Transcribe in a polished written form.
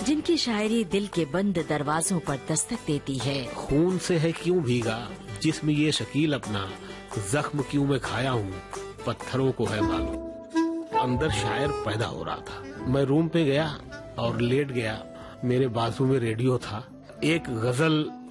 जिनकी शायरी दिल के बंद दरवाजों पर दस्तक देती है। खून से है क्यों भीगा जिस्म ये शकील अपना, जख्म क्यों मैं खाया हूँ पत्थरों को है मालूम। अंदर शायर पैदा हो रहा था। मैं रूम पे गया और लेट गया। मेरे बाजू में रेडियो था। एक गजल